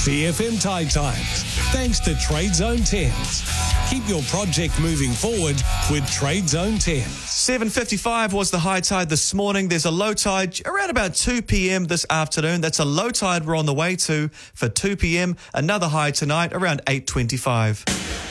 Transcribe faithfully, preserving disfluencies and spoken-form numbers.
B F M Tide Times, thanks to Trade Zone tens. Keep your project moving forward with Trade Zone tens. seven fifty-five was the high tide this morning. There's a low tide around about two p.m. this afternoon. That's a low tide we're on the way to for two p.m. Another high tonight around eight twenty-five.